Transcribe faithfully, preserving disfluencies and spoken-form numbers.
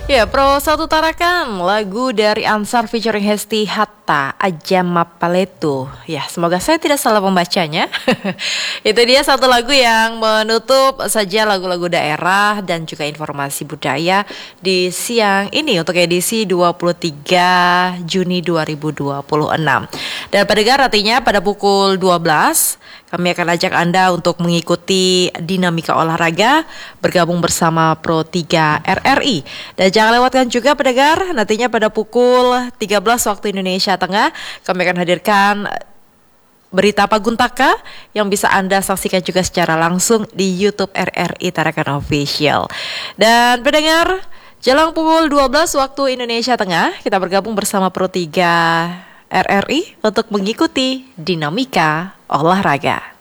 Ya, Pro satu Tarakan, lagu dari Ansar featuring Hesti Hatta, Ajama Paletu. Ya, semoga saya tidak salah membacanya. Itu dia satu lagu yang menutup saja lagu-lagu daerah dan juga informasi budaya di siang ini untuk edisi dua puluh tiga Juni dua ribu dua puluh enam. Dan pendengar, artinya pada pukul dua belas kami akan ajak Anda untuk mengikuti dinamika olahraga bergabung bersama Pro tiga R R I. Dan jangan lewatkan juga pendengar, nantinya pada pukul tiga belas waktu Indonesia Tengah kami akan hadirkan berita Paguntaka yang bisa Anda saksikan juga secara langsung di YouTube R R I Tarakan Official. Dan pendengar, jelang pukul dua belas waktu Indonesia Tengah kita bergabung bersama Pro tiga R R I untuk mengikuti dinamika olahraga.